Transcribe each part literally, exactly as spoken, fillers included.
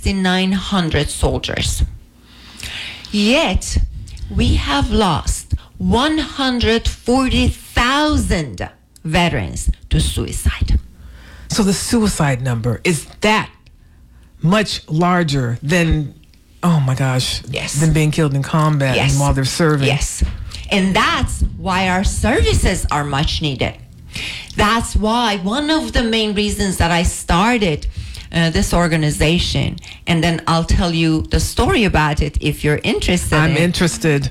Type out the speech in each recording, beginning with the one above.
sixty-nine hundred soldiers. Yet, we have lost one hundred forty thousand veterans to suicide. So the suicide number, is that much larger than, oh my gosh, yes. than being killed in combat yes. and while they're serving? Yes. And that's why our services are much needed. That's why one of the main reasons that I started uh, this organization, and then I'll tell you the story about it if you're interested. I'm in. interested.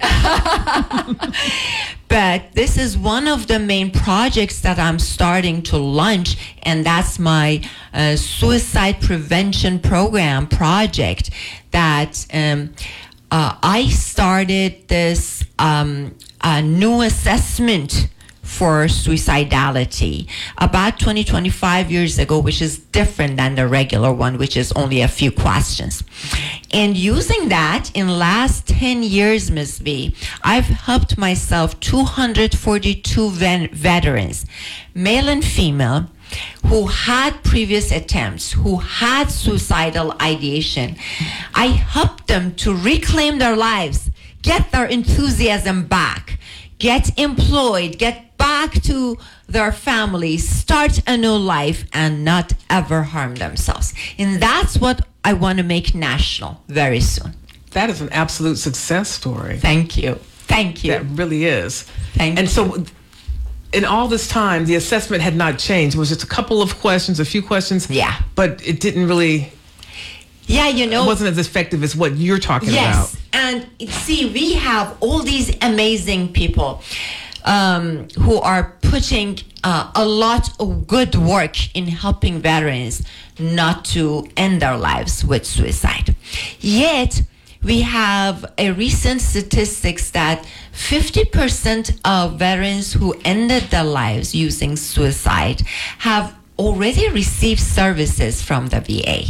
But this is one of the main projects that I'm starting to launch, and that's my uh, suicide prevention program project that um, uh, I started this um, uh, new assessment for suicidality about twenty, twenty-five years ago, which is different than the regular one, which is only a few questions. And using that, in last ten years, Miz V, I've helped myself two hundred forty-two ven- veterans, male and female, who had previous attempts, who had suicidal ideation. I helped them to reclaim their lives, get their enthusiasm back, get employed, get back to their families, start a new life, and not ever harm themselves. And that's what I want to make national very soon. That is an absolute success story. Thank you. Thank you. That really is. Thank and you. so in all this time, the assessment had not changed. It was just a couple of questions, a few questions. Yeah. But it didn't really... Yeah, you know... It wasn't as effective as what you're talking yes. about. Yes. And see, we have all these amazing people um, who are putting uh, a lot of good work in helping veterans not to end their lives with suicide. Yet, we have a recent statistics that fifty percent of veterans who ended their lives using suicide have already received services from the V A.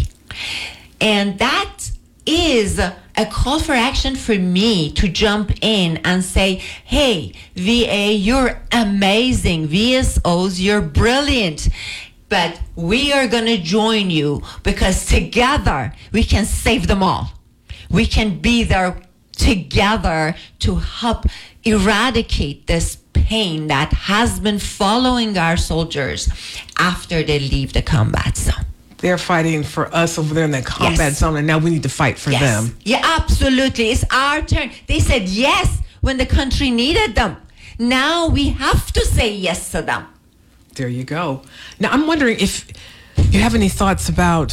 And that is a call for action for me to jump in and say, hey, V A, you're amazing. V S Os, you're brilliant. But we are going to join you because together we can save them all. We can be there together to help eradicate this pain that has been following our soldiers after they leave the combat zone. They're fighting for us over there in that combat yes. zone, and now we need to fight for yes. them. Yeah, absolutely. It's our turn. They said yes when the country needed them. Now we have to say yes to them. There you go. Now, I'm wondering if you have any thoughts about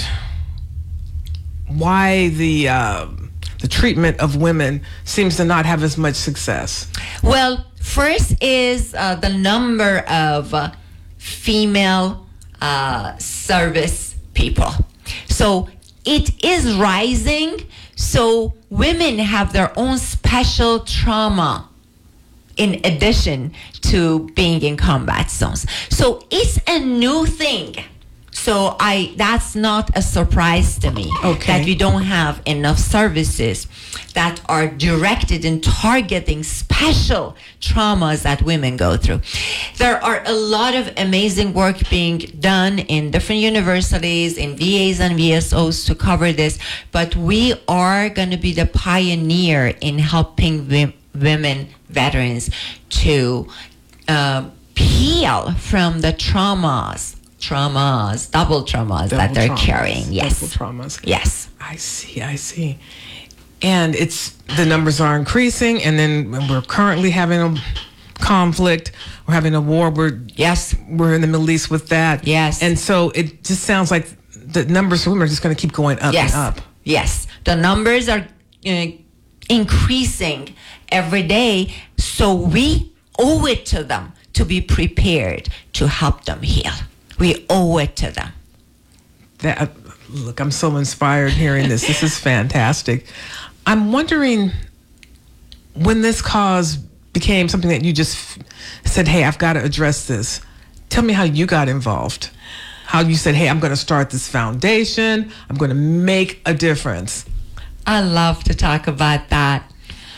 why the uh, the treatment of women seems to not have as much success. Well, first is uh, the number of uh, female uh, service people. So it is rising. So women have their own special trauma in addition to being in combat zones. So it's a new thing. So I that's not a surprise to me okay. that we don't have enough services that are directed in targeting special traumas that women go through. There are a lot of amazing work being done in different universities, in V As and V S Os to cover this, but we are going to be the pioneer in helping women women veterans to uh, heal from the traumas, traumas, double traumas double that they're traumas, carrying. Yes. Double traumas. Yes. I see, I see. And it's, the numbers are increasing, and then we're currently having a conflict, we're having a war, we're, yes. we're in the Middle East with that. Yes. And so it just sounds like the numbers of women are just going to keep going up yes. and up. Yes. The numbers are uh, increasing every day, so we owe it to them to be prepared to help them heal. We owe it to them. That, look, I'm so inspired hearing this. This is fantastic. I'm wondering, when this cause became something that you just said, hey, I've got to address this, tell me how you got involved. How you said, hey, I'm going to start this foundation. I'm going to make a difference. I love to talk about that.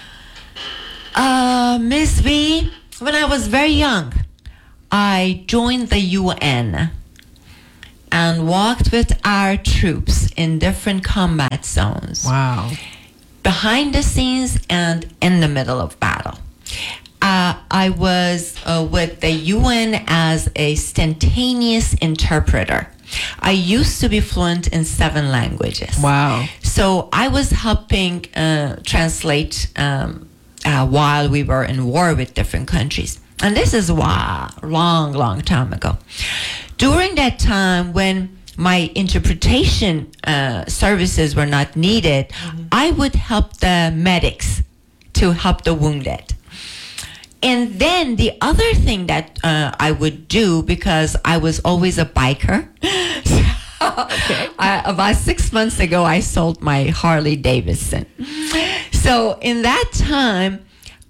Uh, Miss V, when I was very young, I joined the U N and walked with our troops in different combat zones. Wow. Behind the scenes and in the middle of battle. Uh, I was uh, with the U N as a instantaneous interpreter. I used to be fluent in seven languages. Wow. So I was helping uh, translate um, uh, while we were in war with different countries. And this is wow, long, long time ago. During that time when my interpretation uh, services were not needed, mm-hmm. I would help the medics to help the wounded. And then the other thing that uh, I would do, because I was always a biker, okay. I, about six months ago, I sold my Harley Davidson. So in that time,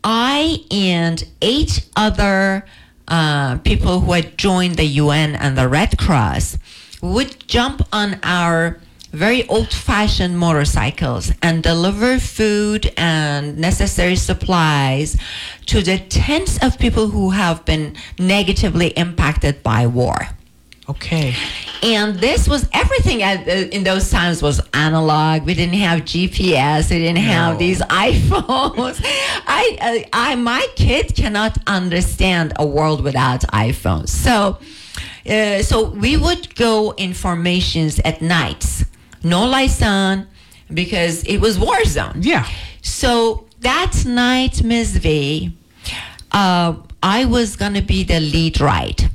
I and eight other uh, people who had joined the U N and the Red Cross would jump on our very old-fashioned motorcycles and deliver food and necessary supplies to the tens of people who have been negatively impacted by war. Okay. And this was everything at, uh, in those times was analog. We didn't have G P S. We didn't no. have these iPhones. I, uh, I, my kid cannot understand a world without iPhones. So, uh, so we would go in formations at nights. No lights on, because it was war zone. Yeah. So that night, Miz V, uh, I was going to be the lead ride.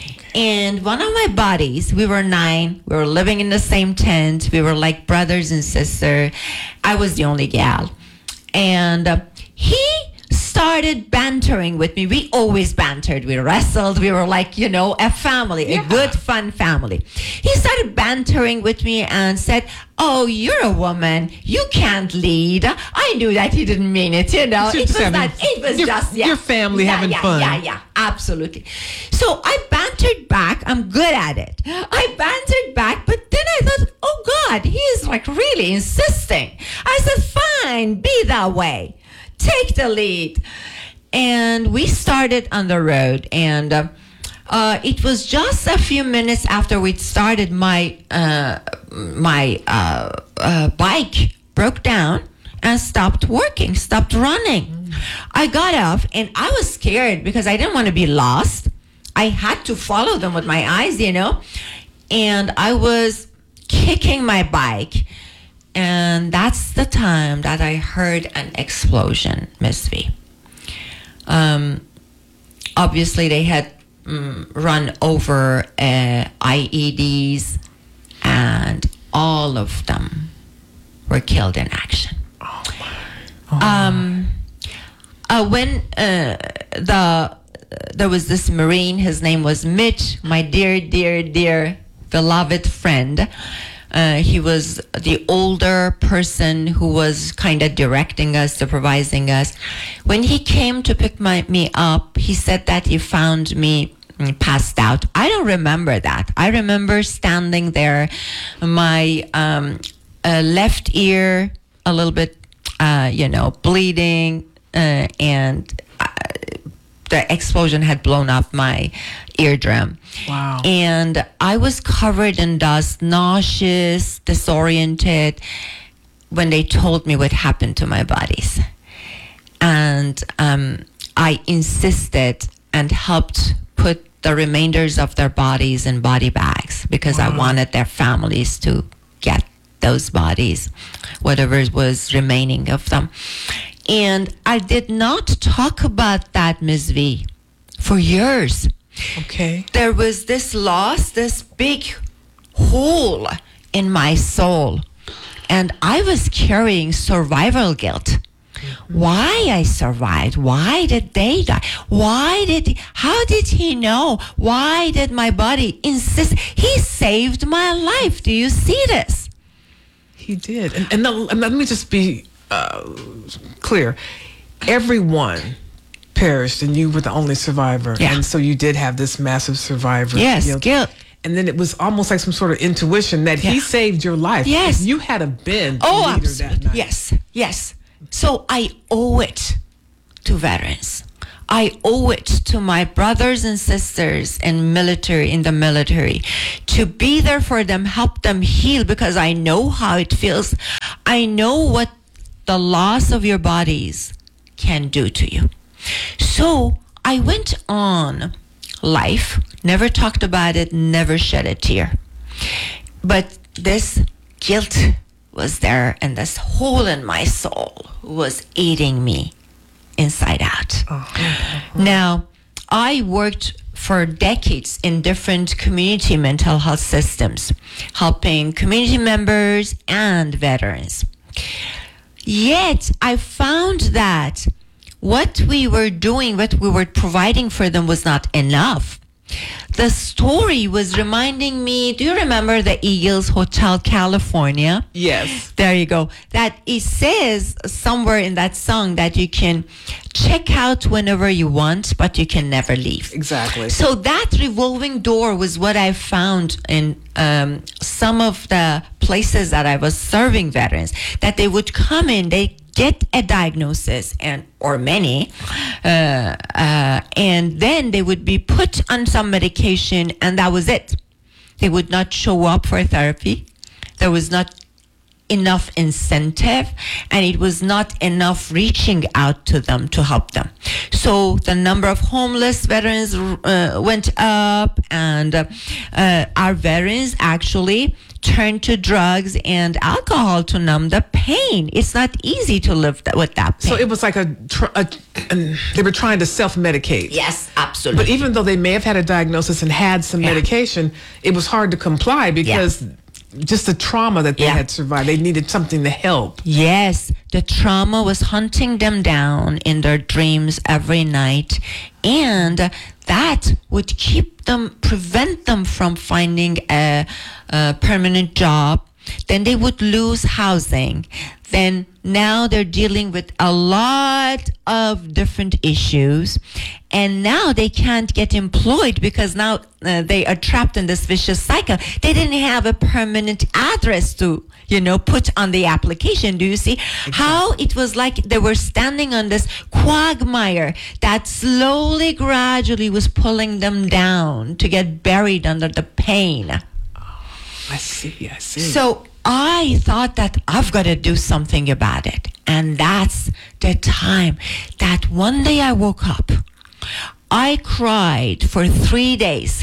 And one of my buddies, we were nine, we were living in the same tent, we were like brothers and sisters. I was the only gal. And uh, he started bantering with me. We always bantered. We wrestled. We were like, you know, a family, yeah. a good, fun family. He started bantering with me and said, oh, you're a woman. You can't lead. I knew that he didn't mean it, you know. It was having, not, it was your, just, yeah. Your family yeah, having yeah, fun. Yeah, yeah, absolutely. So I bantered back. I'm good at it. I bantered back, but then I thought, oh, God, he is like really insisting. I said, fine, be that way. Take the lead. And we started on the road, and uh, uh, it was just a few minutes after we started, my uh, my uh, uh, bike broke down and stopped working, stopped running. Mm. I got off, and I was scared because I didn't want to be lost. I had to follow them with my eyes, you know, and I was kicking my bike. And that's the time that I heard an explosion, Miss V. Um, obviously, they had um, run over uh, I E Ds, and all of them were killed in action. Oh my. Oh my. Um, uh, when uh, the there was this Marine, his name was Mitch, my dear, dear, dear, beloved friend. Uh, he was the older person who was kind of directing us, supervising us. When he came to pick my, me up, he said that he found me passed out. I don't remember that. I remember standing there, my um, uh, left ear a little bit, uh, you know, bleeding, uh, and uh, the explosion had blown up my eardrum. Wow. And I was covered in dust, nauseous, disoriented, when they told me what happened to my bodies. And um, I insisted and helped put the remainders of their bodies in body bags, because wow. I wanted their families to get those bodies, whatever was remaining of them. And I did not talk about that, Miz V, for years. Okay. There was this loss, this big hole in my soul. And I was carrying survival guilt. Why I survived? Why did they die? Why did he, how did he know? Why did my body insist? He saved my life. Do you see this? He did. And, and, the, and let me just be uh, clear. Everyone perished, and you were the only survivor. Yeah. And so you did have this massive survivor yes, guilt. guilt. And then it was almost like some sort of intuition that yeah. he saved your life. Yes. If you had a been oh, leader absolutely. that night. Yes, yes. So I owe it to veterans. I owe it to my brothers and sisters in military, in the military, to be there for them, help them heal, because I know how it feels. I know what the loss of your bodies can do to you. So I went on life, never talked about it, never shed a tear. But this guilt was there, and this hole in my soul was eating me inside out. Oh. Now, I worked for decades in different community mental health systems, helping community members and veterans. Yet, I found that what we were doing, what we were providing for them was not enough. The story was reminding me, do you remember the Eagles Hotel California? Yes. There you go. That it says somewhere in that song that you can check out whenever you want, but you can never leave. Exactly. So that revolving door was what I found in um, some of the places that I was serving veterans, that they would come in, they get a diagnosis, and or many, uh, uh, and then they would be put on some medication, and that was it. They would not show up for therapy. There was not enough incentive, and it was not enough reaching out to them to help them. So the number of homeless veterans uh, went up, and uh, uh, our veterans actually turned to drugs and alcohol to numb the pain. It's not easy to live that, with that pain. So it was like a, tr- a and they were trying to self-medicate. Yes, absolutely. But even though they may have had a diagnosis and had some Yeah. medication, it was hard to comply because just the trauma that they Yeah. had survived, they needed something to help. Yes, the trauma was hunting them down in their dreams every night, and that would keep them, prevent them from finding a, a permanent job. Then they would lose housing. Then now they're dealing with a lot of different issues, and now they can't get employed because now uh, they are trapped in this vicious cycle. They didn't have a permanent address to, you know, put on the application. Do you see exactly how it was like they were standing on this quagmire that slowly, gradually was pulling them down to get buried under the pain? I see, I see. So I thought that I've got to do something about it. And that's the time that one day I woke up. I cried for three days.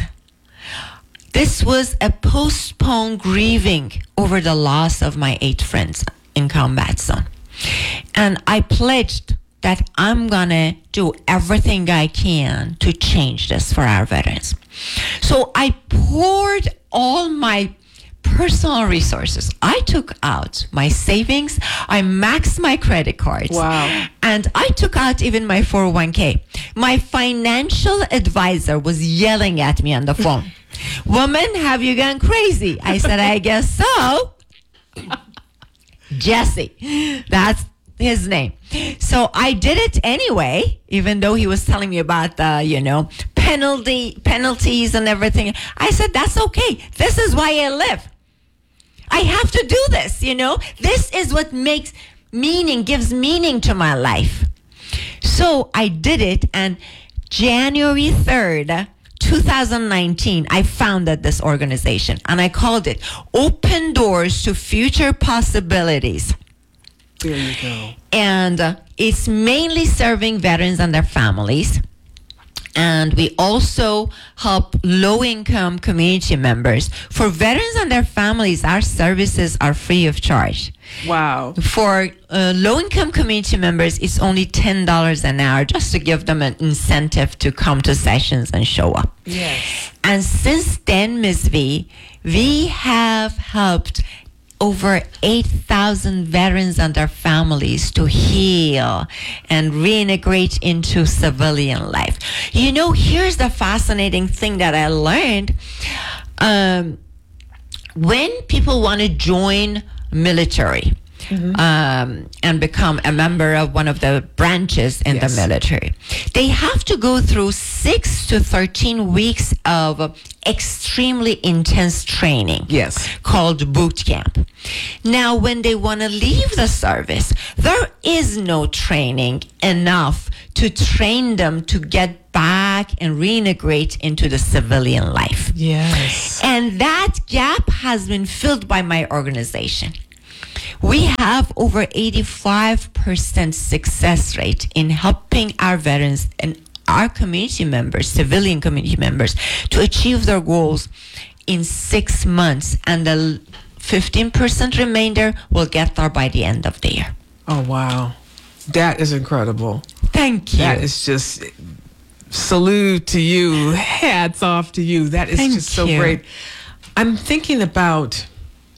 This was a postponed grieving over the loss of my eight friends in combat zone. And I pledged that I'm going to do everything I can to change this for our veterans. So I poured all my personal resources. I took out my savings. I maxed my credit cards. Wow. And I took out even my four oh one k. My financial advisor was yelling at me on the phone. Woman, have you gone crazy? I said, I guess so. Jesse, that's his name. So I did it anyway, even though he was telling me about the, you know, penalty, penalties and everything. I said, that's okay. This is why I live. I have to do this, you know. This is what makes meaning, gives meaning to my life. So I did it, and January third, two thousand nineteen, I founded this organization, and I called it Open Doors to Future Possibilities. There you go. And uh, it's mainly serving veterans and their families. And we also help low-income community members. For veterans and their families, our services are free of charge. Wow. For uh, low-income community members, it's only ten dollars an hour just to give them an incentive to come to sessions and show up. Yes. And since then, Miz V, we have helped over eight thousand veterans and their families to heal and reintegrate into civilian life. You know, here's the fascinating thing that I learned. Um, when people want to join military, Mm-hmm. Um, and become a member of one of the branches in yes. the military, they have to go through six to thirteen weeks of extremely intense training. Yes. Called boot camp. Now, when they want to leave the service, there is no training enough to train them to get back and reintegrate into the civilian life. Yes. And that gap has been filled by my organization. We have over eighty-five percent success rate in helping our veterans and our community members, civilian community members, to achieve their goals in six months. And the fifteen percent remainder will get there by the end of the year. Oh, wow. That is incredible. Thank you. That is just salute to you. Hats off to you. That is Thank just so you. great. I'm thinking about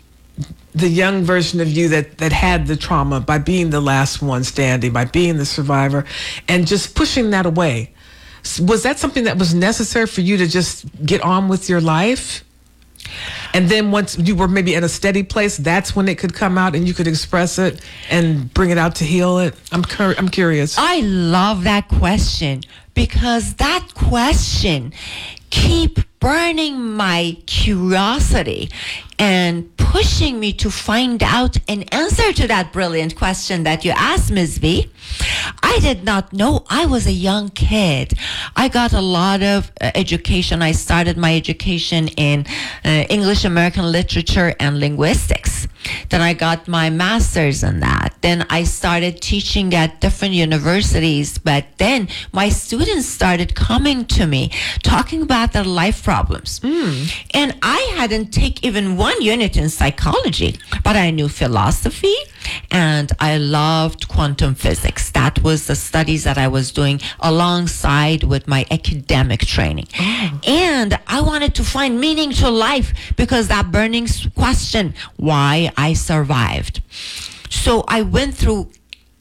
the young version of you that, that had the trauma by being the last one standing, by being the survivor, and just pushing that away. S- Was that something that was necessary for you to just get on with your life? And then once you were maybe in a steady place, that's when it could come out and you could express it and bring it out to heal it? I'm cur- I'm curious. I love that question because that question keep burning my curiosity and pushing me to find out an answer to that brilliant question that you asked, Miz V. I did not know. I was a young kid. I got a lot of uh, education. I started my education in uh, English American literature and linguistics. Then I got my master's in that. Then I started teaching at different universities. But then my students started coming to me talking about their life problems. And I hadn't taken even one unit in psychology, but I knew philosophy and I loved quantum physics. That was the studies that I was doing alongside with my academic training. Oh. And I wanted to find meaning to life because that burning s- question, why I survived. So I went through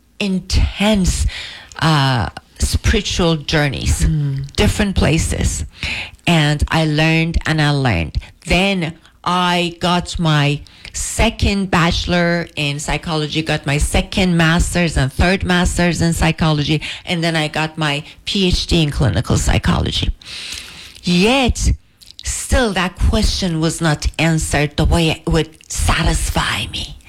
intense uh, spiritual journeys, different places. And I learned and I learned. Then I got my second bachelor in psychology, got my second master's and third master's in psychology, and then I got my PhD in clinical psychology. Yet, still that question was not answered the way it would satisfy me.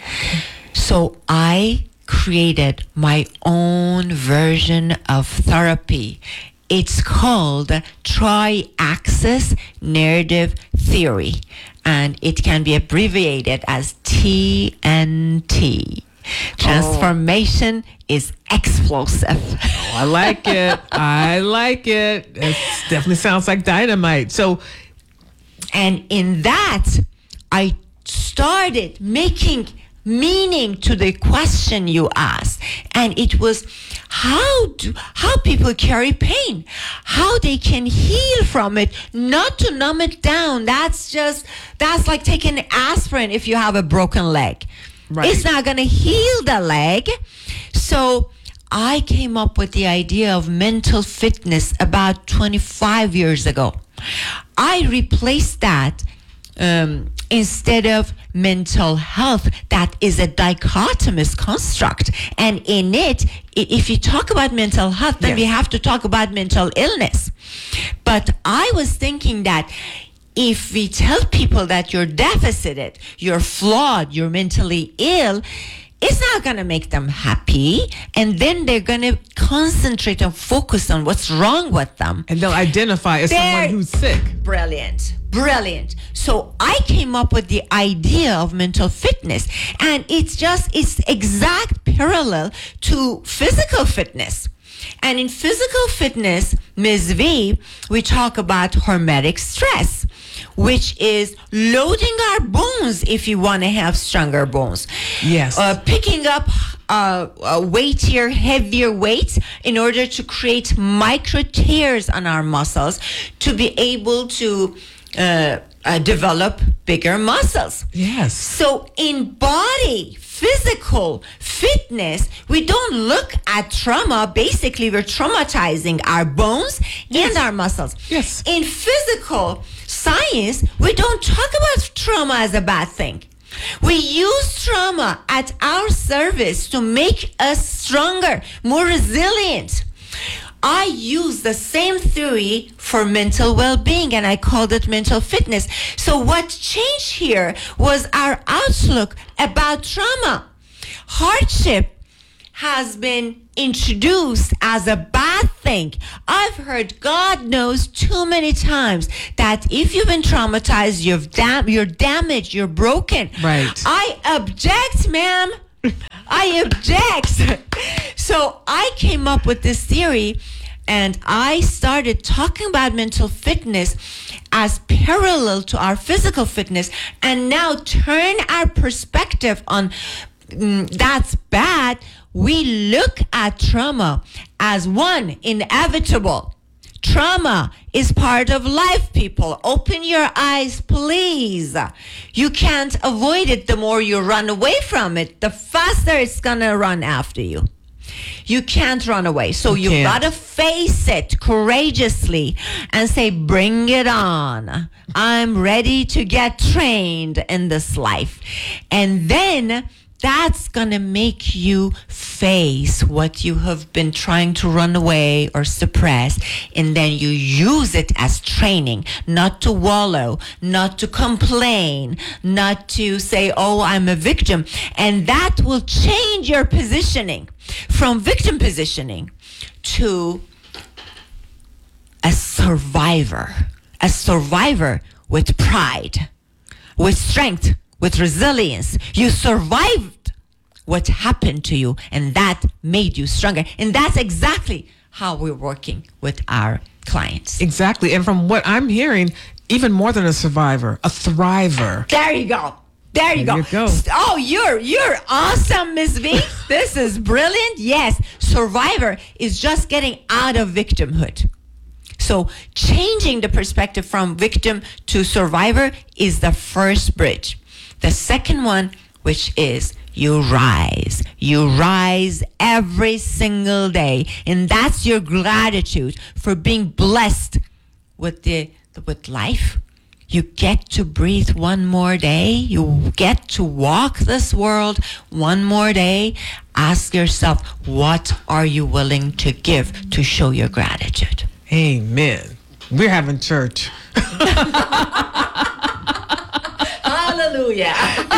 So I created my own version of therapy. It's called Tri-Axis Narrative Theory, and it can be abbreviated as T N T. Transformation is explosive. Oh, I like it. I like it. It definitely sounds like dynamite. So, And in that, I started making meaning to the question you asked. And it was how do how people carry pain, how they can heal from it, not to numb it down. That's just that's like taking aspirin if you have a broken leg. Right. It's not gonna heal the leg. So I came up with the idea of mental fitness about twenty-five years ago. I replaced that um, instead of mental health, that is a dichotomous construct. And in it, i- if you talk about mental health, then Yes. we have to talk about mental illness. But I was thinking that if we tell people that you're deficited, you're flawed, you're mentally ill, it's not going to make them happy. And then they're going to concentrate and focus on what's wrong with them. and they'll identify as There- someone who's sick. Brilliant. Brilliant. So I came up with the idea of mental fitness, and it's just, it's exact parallel to physical fitness. And in physical fitness, Miz V, we talk about hormetic stress, which is loading our bones if you want to have stronger bones. Yes. Uh, picking up uh, uh, weightier, heavier weights in order to create micro tears on our muscles to be able to uh, uh, develop bigger muscles. Yes. So in body, physical fitness, we don't look at trauma. Basically, we're traumatizing our bones Yes. and our muscles. Yes. In physical science, we don't talk about trauma as a bad thing. We use trauma at our service to make us stronger, more resilient. I use the same theory for mental well-being, and I called it mental fitness. So what changed here was our outlook about trauma. Hardship has been introduced as a bad think, I've heard God knows too many times that if you've been traumatized, you've dam- you're damaged, you're broken. Right. I object, ma'am. I object. So I came up with this theory, and I started talking about mental fitness as parallel to our physical fitness, and now turn our perspective on mm, that's bad. We look at trauma as one, inevitable. Trauma is part of life, people. Open your eyes, please. You can't avoid it. The more you run away from it, the faster it's gonna run after you. You can't run away. So you, you gotta face it courageously and say, bring it on. I'm ready to get trained in this life. And then that's gonna make you face what you have been trying to run away or suppress, and then you use it as training, not to wallow, not to complain, not to say, oh, I'm a victim. And that will change your positioning from victim positioning to a survivor, a survivor with pride, with strength, with resilience. You survived what happened to you, and that made you stronger. And that's exactly how we're working with our clients. Exactly. And from what I'm hearing, even more than a survivor, a thriver. There you go. There you, there go. you go. Oh, you're you're awesome, Miss V. This is brilliant. Yes, survivor is just getting out of victimhood. So changing the perspective from victim to survivor is the first bridge. The second one, which is you rise. You rise every single day. And that's your gratitude for being blessed with the with life. You get to breathe one more day. You get to walk this world one more day. Ask yourself, what are you willing to give to show your gratitude? Amen. We're having church. Hallelujah.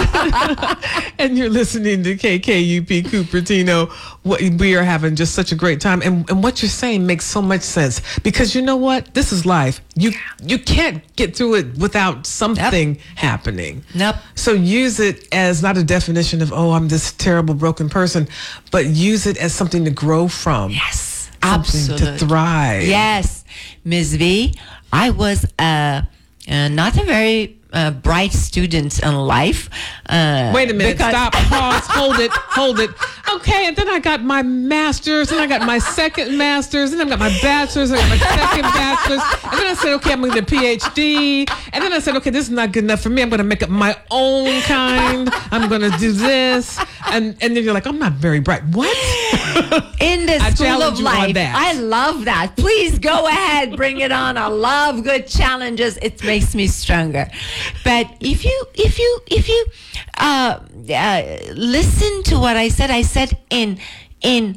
And you're listening to K K U P Cupertino. We are having just such a great time. And, and what you're saying makes so much sense. Because you know what? This is life. You you can't get through it without something yep. happening. Nope. So use it as not a definition of, oh, I'm this terrible, broken person, but use it as something to grow from. Yes, absolutely. To thrive. Yes. Miz V, I was uh, uh, not a very uh, bright student in life. Uh, Wait a minute, stop, pause, hold it, hold it. Okay, and then I got my master's, and I got my second master's, and I got my bachelor's, and I got my second bachelor's, and then I said, okay, I'm going to get a P H D, and then I said, okay, this is not good enough for me. I'm going to make up my own kind. I'm going to do this, and and then you're like, I'm not very bright. What? In the school of life, I love that. Please go ahead, bring it on. I love good challenges. It makes me stronger. But if you, if you, if you uh, uh, listen to what I said, I said in in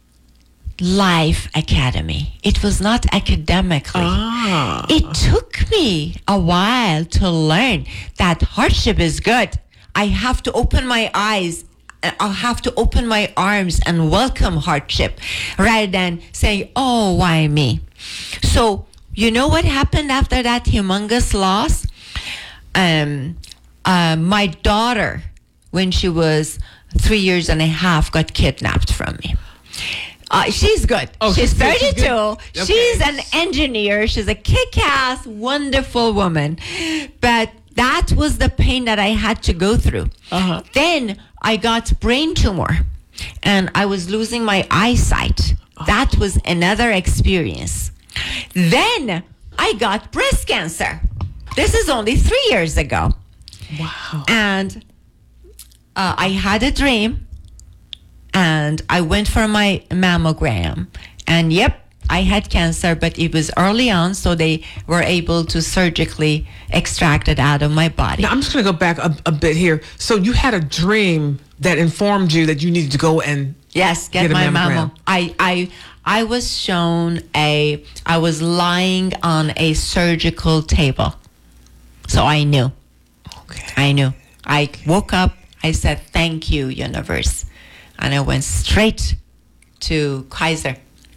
Life Academy. It was not academically. Ah. It took me a while to learn that hardship is good. I have to open my eyes. I'll have to open my arms and welcome hardship rather than saying, oh, why me? So, you know what happened after that humongous loss? Um, uh, my daughter, when she was three years and a half, got kidnapped from me. Uh, she's good. Oh, she's, she's thirty-two. She's, good. Okay. She's an engineer. She's a kick-ass, wonderful woman. But that was the pain that I had to go through. Uh-huh. Then I got brain tumor, and I was losing my eyesight. Oh. That was another experience. Then I got breast cancer. This is only three years ago. Wow. And uh, I had a dream, and I went for my mammogram, and yep, I had cancer, but it was early on, so they were able to surgically extract it out of my body. Now, I'm just going to go back a, a bit here. So you had a dream that informed you that you needed to go and yes, get, get my a mammogram. mammo. I, I, I was shown a, I was lying on a surgical table. So I knew. Okay. I knew. I woke up, I said, thank you, universe. And I went straight to Kaiser.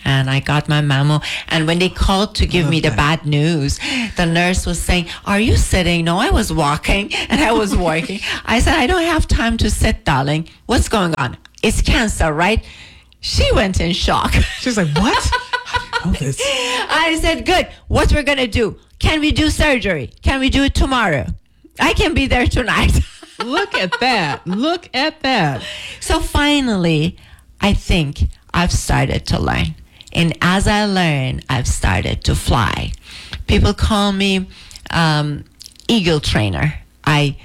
And I got my mammo. And when they called to give me the that. bad news, the nurse was saying, "Are you sitting?" No, I was walking and I was working. I said, "I don't have time to sit, darling. What's going on? It's cancer, right?" She went in shock. She's like, what? How do you know this? I said, "Good. What we're going to do? Can we do surgery? Can we do it tomorrow? I can be there tonight." Look at that. Look at that. So finally, I think I've started to learn. And as I learn, I've started to fly. People call me um, eagle trainer. I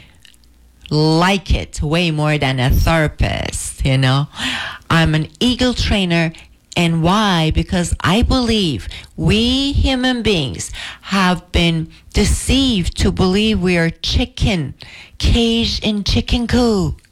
like it way more than a therapist, you know. I'm an eagle trainer. And why? Because I believe we human beings have been deceived to believe we are chicken, caged in chicken coop.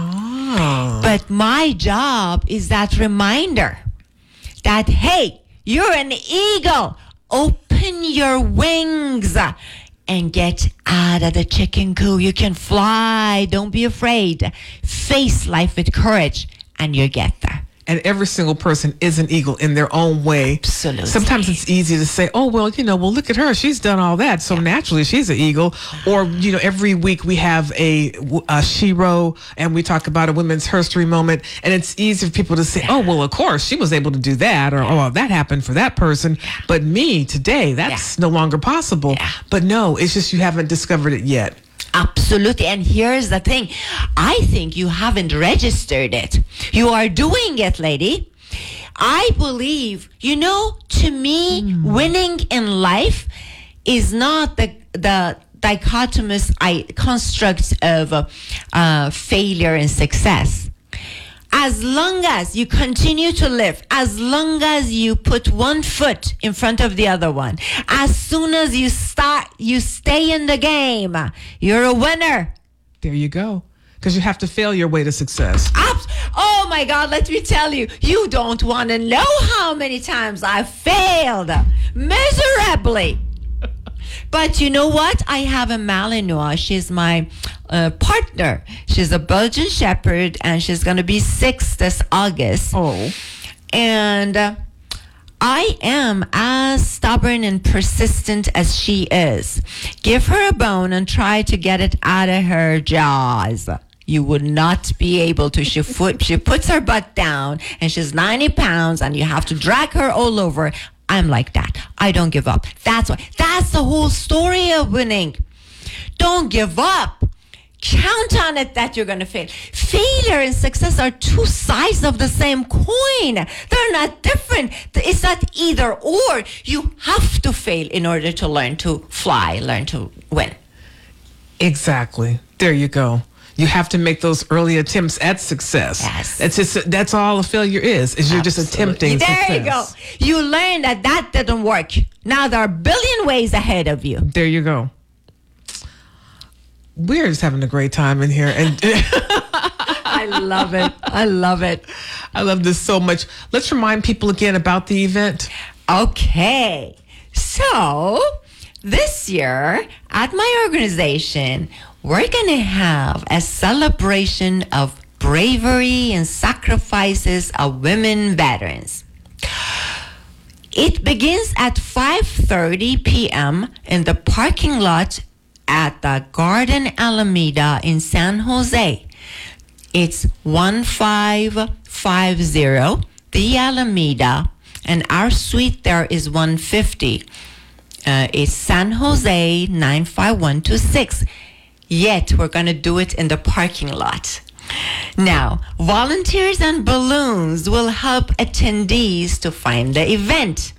Oh. But my job is that reminder that, hey, you're an eagle. Open your wings and get out of the chicken coop. You can fly. Don't be afraid. Face life with courage, and you get there. And every single person is an eagle in their own way. Absolutely. Sometimes it's easy to say, oh, well, you know, well, look at her. She's done all that. So naturally, she's an eagle. Or, you know, every week we have a, a Shiro and we talk about a women's history moment. And it's easy for people to say, oh, well, of course, she was able to do that. Or, oh, that happened for that person. But me today, that's Yeah. no longer possible. Yeah. But no, it's just you haven't discovered it yet. Absolutely. And here's the thing. I think you haven't registered it. You are doing it, lady. I believe, you know, to me, mm. winning in life is not the the dichotomous I, construct of uh, failure and success. As long as you continue to live, as long as you put one foot in front of the other one, as soon as you start, you stay in the game, you're a winner. There you go. Because you have to fail your way to success. Abs- oh my God, let me tell you, you don't want to know how many times I failed miserably. But you know what? I have a Malinois. She's my uh, partner. She's a Belgian Shepherd, and she's going to be six this August. Oh. And uh, I am as stubborn and persistent as she is. Give her a bone and try to get it out of her jaws. You would not be able to. She, foot, she puts her butt down, and she's ninety pounds, and you have to drag her all over. I'm like that. I don't give up. That's why. That's the whole story of winning. Don't give up. Count on it that you're going to fail. Failure and success are two sides of the same coin. They're not different. It's not either or. You have to fail in order to learn to fly, learn to win. Exactly. There you go. You have to make those early attempts at success. Yes. That's just that's all a failure is. Is you're just attempting there success. you go. You learn that that didn't work. Now there are a billion ways ahead of you. There you go. We're just having a great time in here, and I love it. I love it. I love this so much. Let's remind people again about the event. Okay. So this year at my organization, we're going to have a celebration of bravery and sacrifices of women veterans. It begins at five thirty p.m. in the parking lot at the Garden Alameda in San Jose. It's one five five zero, the Alameda, and our suite there is one fifty. Uh, it's San Jose nine five one two six. Yet we're going to do it in the parking lot. Now, volunteers and balloons will help attendees to find the event.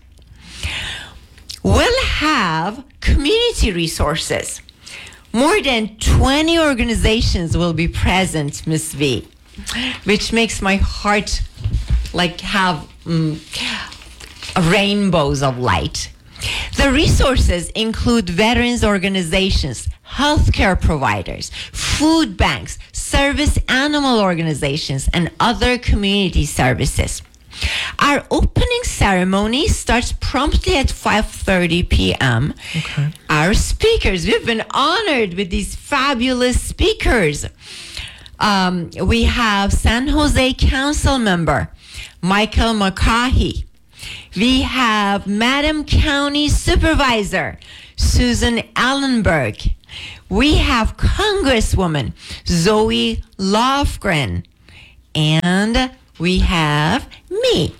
We'll have community resources. More than twenty organizations will be present, Miss V, which makes my heart like have um, rainbows of light. The resources include veterans organizations, healthcare providers, food banks, service animal organizations, and other community services. Our opening ceremony starts promptly at five thirty p.m. Okay. Our speakers, we've been honored with these fabulous speakers. Um, we have San Jose Council member Michael McCaughey, We have Madam County Supervisor Susan Allenberg. We have Congresswoman Zoe Lofgren. And we have me.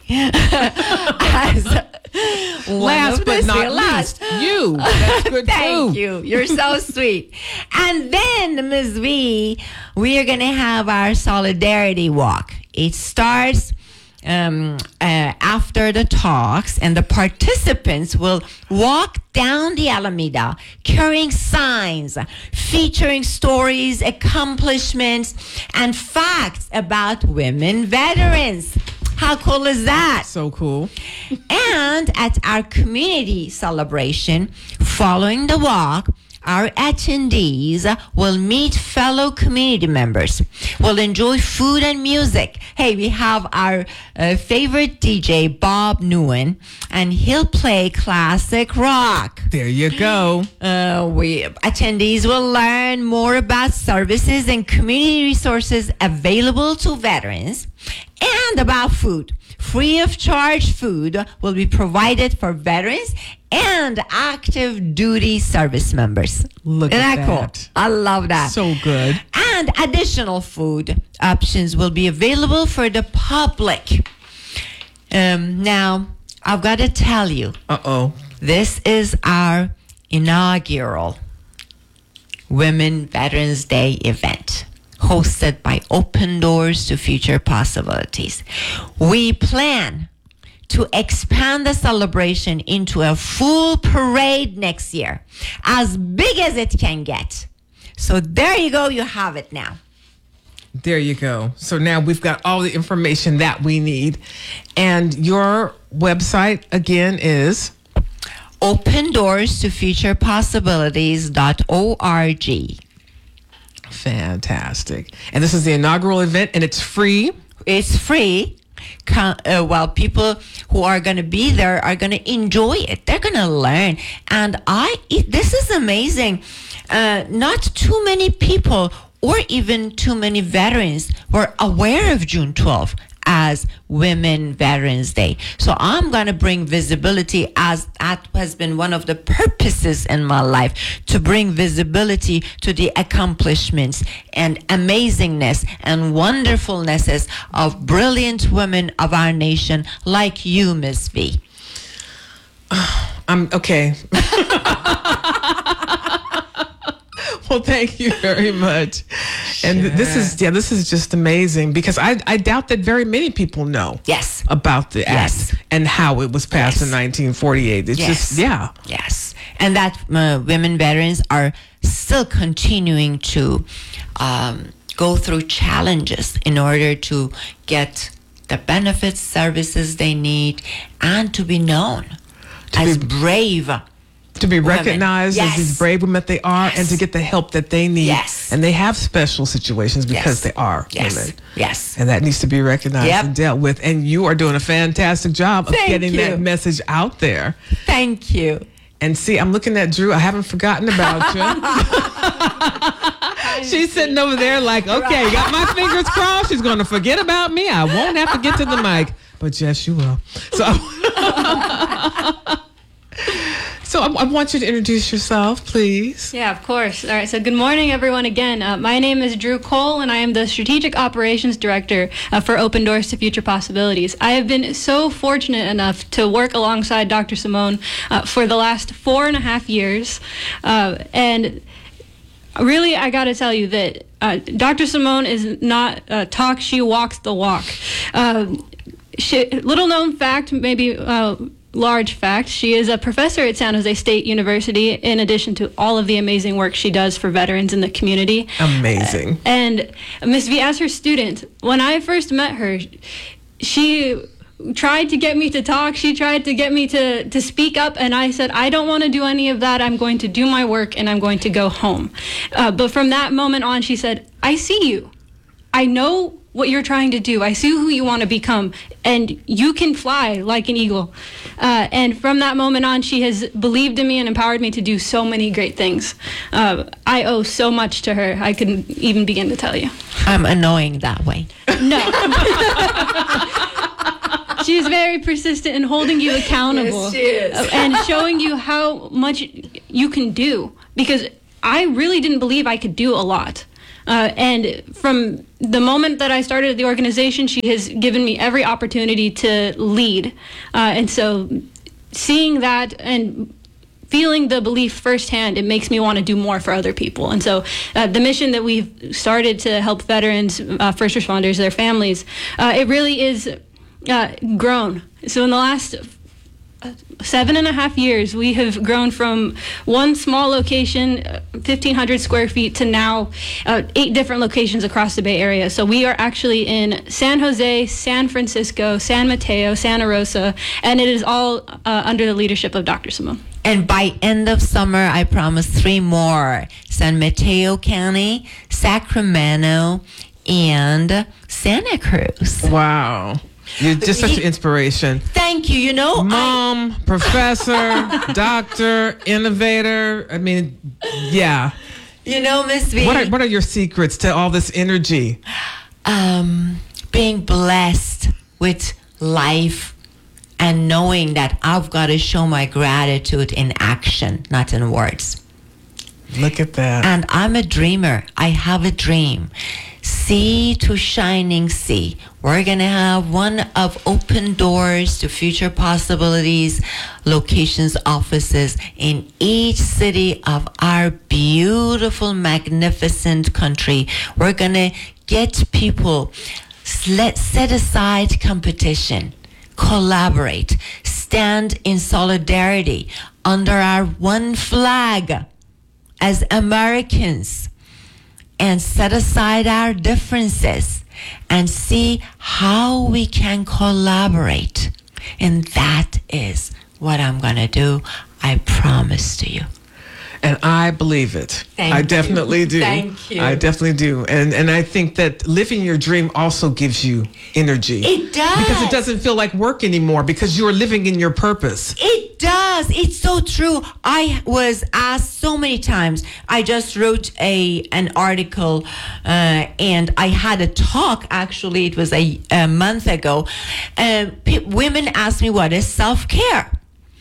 As Last but not least, you. That's good Thank too. you. You're so sweet. And then, Miz V, we are going to have our solidarity walk. It starts um, uh, after the talks, and the participants will walk down the Alameda carrying signs featuring stories, accomplishments, and facts about women veterans. How cool is that? So cool. And at our community celebration, following the walk, our attendees will meet fellow community members. We'll enjoy food and music. Hey, we have our uh, favorite D J, Bob Newen, and he'll play classic rock. There you go. Uh, we attendees will learn more about services and community resources available to veterans and about food. Free of charge food will be provided for veterans and active duty service members. Look Isn't at that cool? that. I love that. So good. And additional food options will be available for the public. Um, now, I've got to tell you, Uh-oh. this is our inaugural Women Veterans Day event, hosted by Open Doors to Future Possibilities. We plan to expand the celebration into a full parade next year, as big as it can get. So there you go, you have it now. There you go. So now we've got all the information that we need. And your website, again, is? Open Doors to Future Possibilities dot org. Fantastic. And this is the inaugural event, and it's free. It's free. Con- uh, well, people who are going to be there are going to enjoy it. They're going to learn. And I, it, this is amazing. Uh, not too many people or even too many veterans were aware of June twelfth as Women Veterans Day. So I'm going to bring visibility, as that has been one of the purposes in my life, to bring visibility to the accomplishments and amazingness and wonderfulnesses of brilliant women of our nation like you, Miss V. I'm okay. Well, thank you very much. And Sure. this is, yeah, this is just amazing, because I, I doubt that very many people know Yes. about the Yes. act and how it was passed Yes. in nineteen forty-eight. It's Yes. just, yeah. Yes. And that uh, women veterans are still continuing to um, go through challenges in order to get the benefits, services they need, and to be known To as be- brave. To be Women. recognized Yes. as these brave women that they are, Yes. and to get the help that they need. Yes. And they have special situations because Yes. they are Yes. women. Yes. And that needs to be recognized Yep. and dealt with. And you are doing a fantastic job of Thank getting you. that message out there. Thank you. And see, I'm looking at Drew. I haven't forgotten about you. She's sitting over there like, okay, got my fingers crossed. She's going to forget about me. I won't have to get to the mic. But yes, you will. So, so I, I want you to introduce yourself, please. Yeah, of course. All right, so good morning, everyone, again. Uh, my name is Drew Cole, and I am the Strategic Operations Director uh, for Open Doors to Future Possibilities. I have been so fortunate enough to work alongside Doctor Simone uh, for the last four and a half years, uh, and really, I got to tell you that uh, Doctor Simone is not uh, talk, she walks the walk. Uh, she, little known fact, maybe uh, large fact, she is a professor at San Jose State University, in addition to all of the amazing work she does for veterans in the community. Amazing. And Miss V, as her student, when I first met her, she tried to get me to talk. She tried to get me to, to speak up, and I said, I don't want to do any of that. I'm going to do my work, and I'm going to go home. Uh, but from that moment on, she said, I see you. I know what you're trying to do. I see who you want to become, and you can fly like an eagle. Uh, and from that moment on, she has believed in me and empowered me to do so many great things. Uh, I owe so much to her. I couldn't even begin to tell you. I'm annoying that way. No. She is very persistent in holding you accountable. Yes, she is. uh, and showing you how much you can do. Because I really didn't believe I could do a lot. Uh, and from the moment that I started the organization, she has given me every opportunity to lead. Uh, and so seeing that and feeling the belief firsthand, it makes me want to do more for other people. And so uh, the mission that we've started to help veterans, uh, first responders, their families, uh, it really is uh, grown. So in the last seven and a half years, we have grown from one small location, fifteen hundred square feet, to now uh, eight different locations across the Bay Area. So we are actually in San Jose, San Francisco, San Mateo, Santa Rosa, and it is all uh, under the leadership of Doctor Simone. And by end of summer, I promise three more: San Mateo County, Sacramento, and Santa Cruz. Wow. You're just such an inspiration. Thank you. You know, Mom, professor, doctor, innovator. I mean, yeah. you know, Miss V. What are, what are your secrets to all this energy? um, being blessed with life and knowing that I've got to show my gratitude in action, not in words. Look at that. And I'm a dreamer. I have a dream. Sea to shining sea. We're going to have one of Open Doors to Future Possibilities locations, offices in each city of our beautiful, magnificent country. We're going to get people, let set aside competition, collaborate, stand in solidarity under our one flag as Americans, and set aside our differences and see how we can collaborate. And that is what I'm going to do. I promise to you. And I believe it. Thank I you. definitely do. Thank you. I definitely do. And and I think that living your dream also gives you energy. It does. Because it doesn't feel like work anymore because you're living in your purpose. It does. It's so true. I was asked so many times. I just wrote a an article uh, and I had a talk. Actually, it was a, a month ago. Um, p- women ask me what is self-care.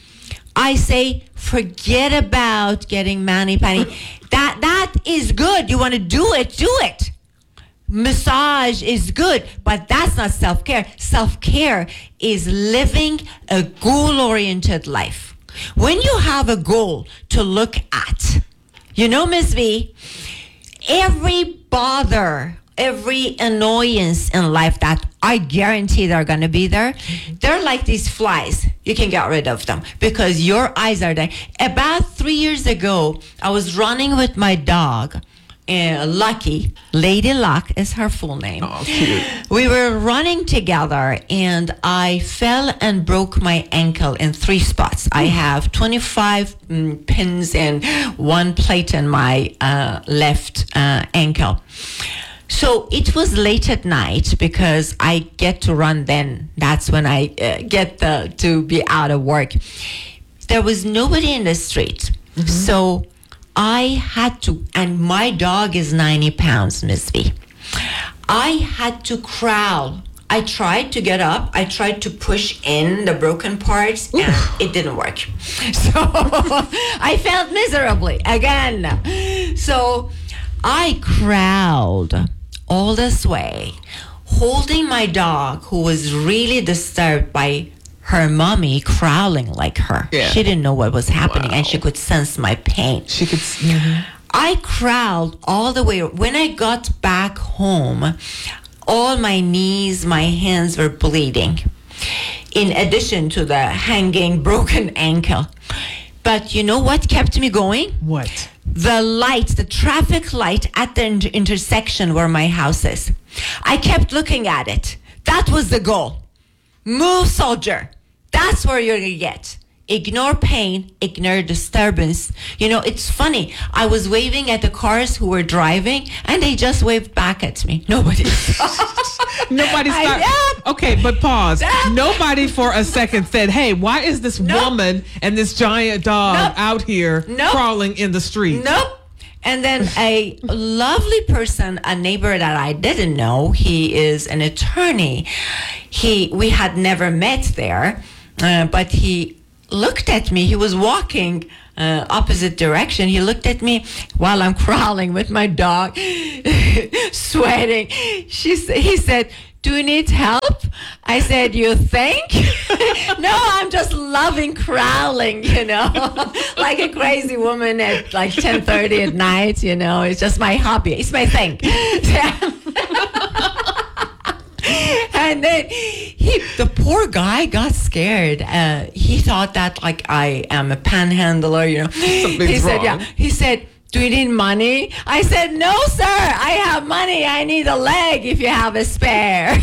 I say, forget about getting mani-pedi. That that is good. You want to do it, do it. Massage is good, but that's not self-care. Self-care is living a goal-oriented life. When you have a goal to look at, you know, Miss V, every bother, every annoyance in life that I guarantee they're going to be there, they're like these flies. You can get rid of them because your eyes are there. About three years ago, I was running with my dog, uh, Lucky. Lady Luck is her full name. Oh, cute. We were running together and I fell and broke my ankle in three spots. I have twenty-five mm, pins and one plate in my uh, left uh, ankle. So it was late at night because I get to run then. That's when I uh, get the, to be out of work. There was nobody in the street. Mm-hmm. So I had to, and my dog is ninety pounds, Miss V. I had to crawl. I tried to get up. I tried to push in the broken parts and it didn't work. So I felt miserably again. So I crawled all this way, holding my dog who was really disturbed by her mommy crawling like her. Yeah. She didn't know what was happening Wow. and she could sense my pain. She could. Mm-hmm. I crawled all the way. When I got back home, all my knees, my hands were bleeding, in addition to the hanging broken ankle. But you know what kept me going? What? The light, the traffic light at the inter- intersection where my house is. I kept looking at it. That was the goal. Move, soldier. That's where you're going to get. Ignore pain, ignore disturbance. You know, it's funny. I was waving at the cars who were driving, and they just waved back at me. Nobody. Nobody I- started. yeah. Okay, but pause. Nobody for a second said, "Hey, why is this Nope. woman and this giant dog Nope. out here Nope. crawling in the street?" Nope. And then a lovely person, a neighbor that I didn't know, he is an attorney. he we had never met there, uh, but he looked at me. He was walking uh, opposite direction. He looked at me while I'm crawling with my dog, sweating. She sa- he said, "Do you need help?" I said, "You think?" "No, I'm just loving crawling, you know, like a crazy woman at like ten thirty at night, you know. It's just my hobby. It's my thing." And then he, the poor guy got scared. Uh, he thought that like I am a panhandler, you know. Something's he said, wrong. "Yeah." He said, "Do you need money?" I said, "No, sir. I have money. I need a leg if you have a spare."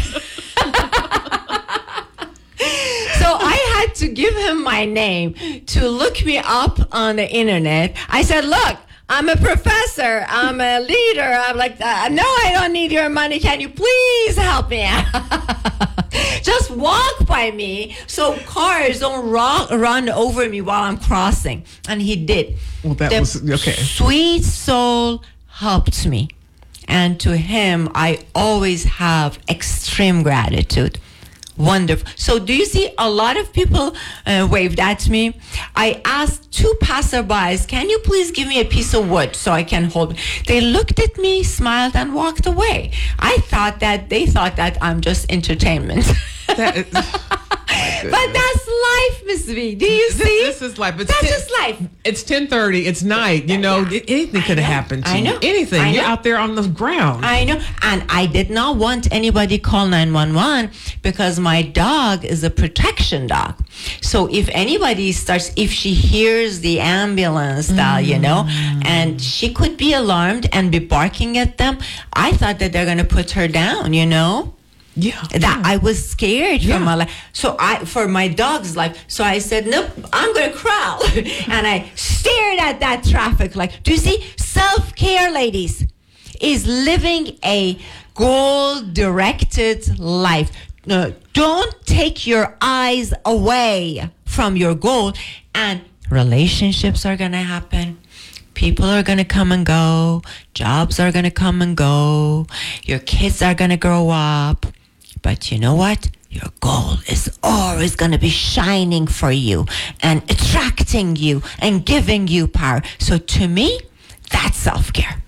So I had to give him my name to look me up on the internet. I said, "Look, I'm a professor. I'm a leader. I'm like, uh, no, I don't need your money. Can you please help me out?" Just walk by me so cars don't ro- run over me while I'm crossing. And he did. Well, that the was- okay. Sweet soul helped me. And to him, I always have extreme gratitude. Wonderful. So do you see a lot of people uh, waved at me? I asked two passerbys, "Can you please give me a piece of wood so I can hold it?" They looked at me, smiled, and walked away. I thought that they thought that I'm just entertainment. That is, But that's life, Miss V. Do you This, see? this is life. It's That's ten- just life. It's ten thirty. It's night. You know, Yeah. anything could have happened to I you. know. Anything. I You're know. out there on the ground. I know. And I did not want anybody call nine one one because my dog is a protection dog. So if anybody starts, if she hears the ambulance, uh, you know, and she could be alarmed and be barking at them, I thought that they're going to put her down, you know? yeah. That I was scared Yeah. for my life. So I, for my dog's life. So I said, "Nope, I'm gonna crawl." And I stared at that traffic light. Do you see? Self-care, ladies, is living a goal-directed life. No, don't take your eyes away from your goal, and relationships are gonna happen. People are going to come and go. Jobs are going to come and go. Your kids are going to grow up. But you know what? Your goal is always going to be shining for you and attracting you and giving you power. So to me, that's self-care.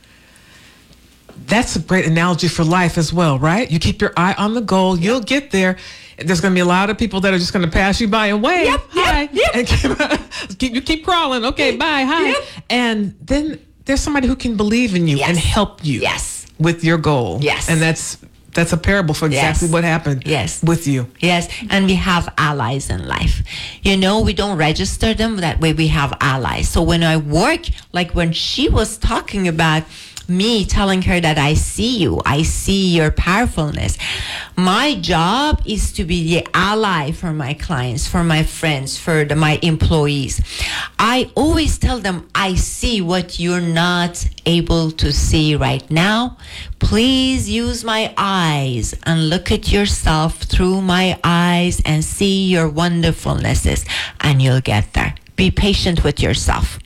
That's a great analogy for life as well, right? You keep your eye on the goal. You'll get there. There's going to be a lot of people that are just going to pass you by and wave. Yep, yep, Hi. yep. And keep, keep, you keep crawling. Okay, bye. Hi. Yep. And then there's somebody who can believe in you Yes. and help you Yes. with your goal. Yes. And that's that's a parable for exactly Yes. what happened Yes. with you. Yes, and we have allies in life. You know, we don't register them. That way we have allies. So when I work, like when she was talking about me telling her that I see you, I see your powerfulness. My job is to be the ally for my clients, for my friends, for the, my employees. I always tell them, I see what you're not able to see right now. Please use my eyes and look at yourself through my eyes and see your wonderfulnesses, and you'll get there. Be patient with yourself.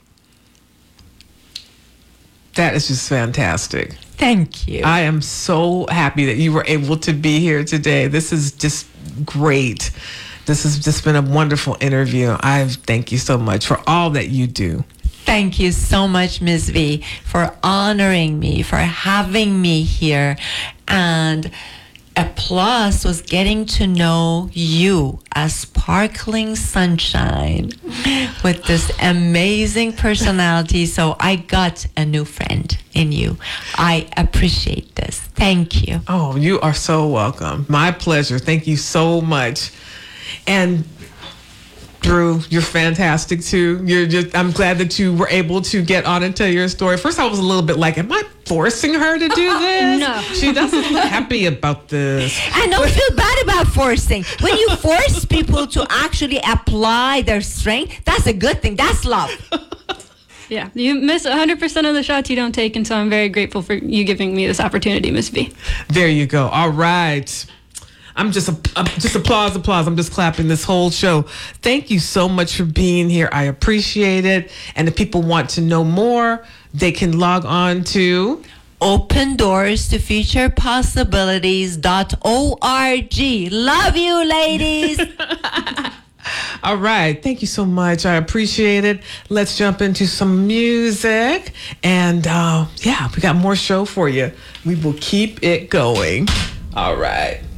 That is just fantastic. Thank you. I am so happy that you were able to be here today. This is just great. This has just been a wonderful interview. I thank you so much for all that you do. Thank you so much, Miz V, for honoring me, for having me here. And a plus was getting to know you as sparkling sunshine with this amazing personality. So I got a new friend in you. I appreciate this. Thank you. Oh, you are so welcome. My pleasure. Thank you so much. And Drew, you're fantastic too. You're just, I'm glad that you were able to get on and tell your story. First, I was a little bit like, am I forcing her to do this? No. She doesn't look happy about this. I don't feel bad about forcing. When you force people to actually apply their strength, that's a good thing. That's love. Yeah, you miss one hundred percent of the shots you don't take, and so I'm very grateful for you giving me this opportunity, Miss V. There you go. All right. I'm just uh, just applause, applause. I'm just clapping this whole show. Thank you so much for being here. I appreciate it. And if people want to know more, they can log on to open doors to future possibilities dot org. Love you, ladies. All right. Thank you so much. I appreciate it. Let's jump into some music. And uh, yeah, we got more show for you. We will keep it going. All right.